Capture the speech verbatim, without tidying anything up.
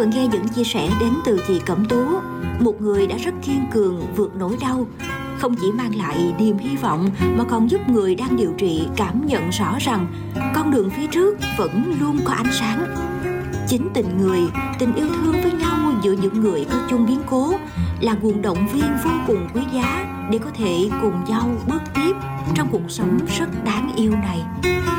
vừa nghe những chia sẻ đến từ chị Cẩm Tú, một người đã rất kiên cường vượt nỗi đau, không chỉ mang lại niềm hy vọng mà còn giúp người đang điều trị cảm nhận rõ rằng con đường phía trước vẫn luôn có ánh sáng. Chính tình người, tình yêu thương với nhau giữa những người có chung biến cố là nguồn động viên vô cùng quý giá để có thể cùng nhau bước tiếp trong cuộc sống rất đáng yêu này.